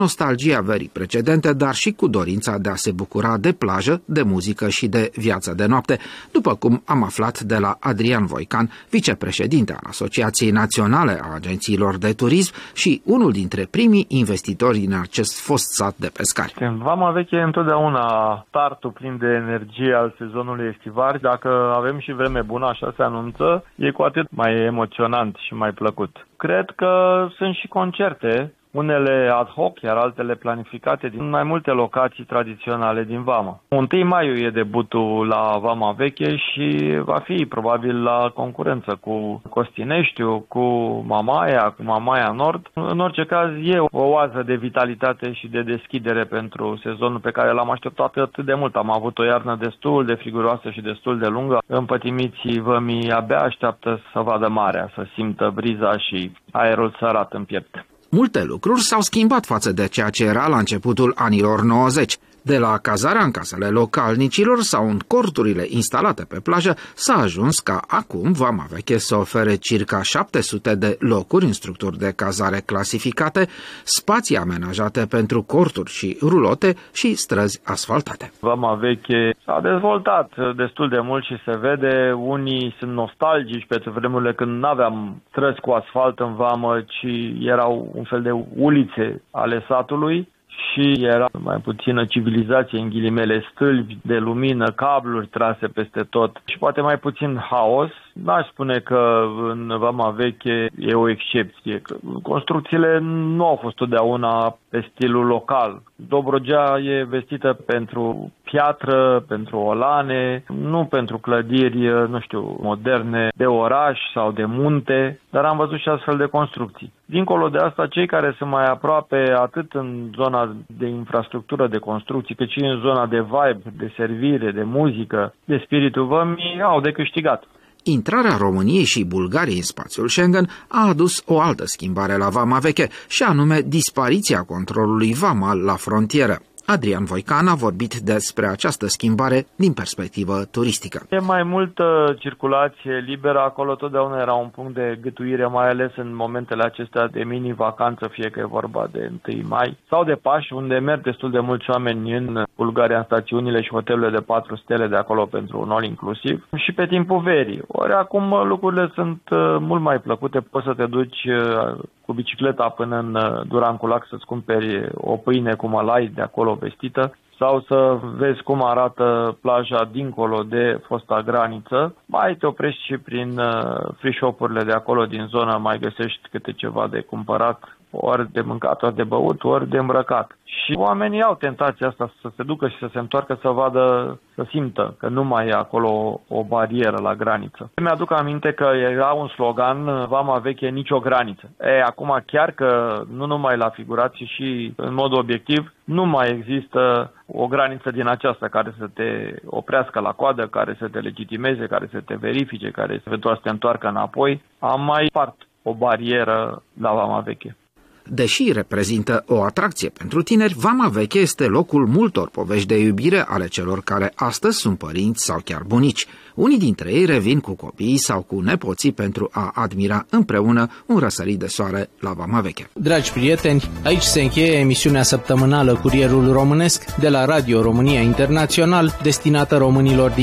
nostalgia verii precedente, dar și cu dorința de a se bucura de plajă, de muzică și de viață de noapte, după cum am aflat de la Adrian Voican, vicepreședinte al Asociației Naționale a Agențiilor de Turism și unul dintre primii investitori din acest fost sat de pescari. Vama Veche e întotdeauna startul plin de energie al sezonului estivar. Dacă avem și vreme bună, așa se anunță, e cu atât mai emoționant și mai plăcut. Cred că sunt și concerte, unele ad hoc, iar altele planificate din mai multe locații tradiționale din Vama. 1 mai e debutul la Vama Veche și va fi probabil la concurență cu Costineștiu, cu Mamaia Nord. În orice caz e o oază de vitalitate și de deschidere pentru sezonul pe care l-am așteptat atât de mult. Am avut o iarnă destul de friguroasă și destul de lungă. Împătimiții vămii abia așteaptă să vadă marea, să simtă briza și aerul sărat în piept. Multe lucruri s-au schimbat față de ceea ce era la începutul anilor 90. De la cazarea în casele localnicilor sau în corturile instalate pe plajă, s-a ajuns ca acum Vama Veche să ofere circa 700 de locuri în structuri de cazare clasificate, spații amenajate pentru corturi și rulote și străzi asfaltate. Vama Veche s-a dezvoltat destul de mult și se vede. Unii sunt nostalgici pentru vremurile când nu aveam străzi cu asfalt în Vamă, ci erau un fel de ulițe ale satului. Și era mai puțină civilizație, în ghilimele, stâlpi de lumină, cabluri trase peste tot și poate mai puțin haos. N-aș spune că în Vama Veche e o excepție. Construcțiile nu au fost totdeauna pe stilul local. Dobrogea e vestită pentru piatră, pentru olane, nu pentru clădiri, moderne de oraș sau de munte, dar am văzut și astfel de construcții. Dincolo de asta, cei care sunt mai aproape atât în zona de infrastructură, de construcții, cât și în zona de vibe, de servire, de muzică, de spiritul vămii, au de câștigat. Intrarea României și Bulgariei în spațiul Schengen a adus o altă schimbare la Vama Veche, și anume dispariția controlului vamal la frontieră. Adrian Voican a vorbit despre această schimbare din perspectivă turistică. E mai multă circulație liberă, acolo totdeauna era un punct de gâtuire, mai ales în momentele acestea de mini-vacanță, fie că e vorba de 1 mai sau de Paști, unde merg destul de mulți oameni în Bulgaria, în stațiunile și hotelurile de 4 stele de acolo pentru un all inclusiv, și pe timpul verii. Ori acum lucrurile sunt mult mai plăcute, poți să te duci cu bicicleta până în Duranculac să-ți cumperi o pâine cu mălai de acolo vestită, sau să vezi cum arată plaja dincolo de fosta graniță. Mai te oprești și prin free shop-urile de acolo din zonă, mai găsești câte ceva de cumpărat, ori de mâncat, ori de băut, ori de îmbrăcat. Și oamenii au tentația asta să se ducă și să se întoarcă, să vadă, să simtă că nu mai e acolo o barieră la graniță. Mi-aduc aminte că era un slogan, Vama Veche, nicio graniță. Acum chiar că nu numai la figurații și în mod obiectiv, nu mai există o graniță din aceasta care să te oprească la coadă, care să te legitimeze, care să te verifice, care eventual să te întoarcă înapoi. Am mai spart o barieră la Vama Veche. Deși reprezintă o atracție pentru tineri, Vama Veche este locul multor povești de iubire ale celor care astăzi sunt părinți sau chiar bunici. Unii dintre ei revin cu copiii sau cu nepoții pentru a admira împreună un răsărit de soare la Vama Veche. Dragi prieteni, aici se încheie emisiunea săptămânală Curierul Românesc de la Radio România Internațional, destinată românilor din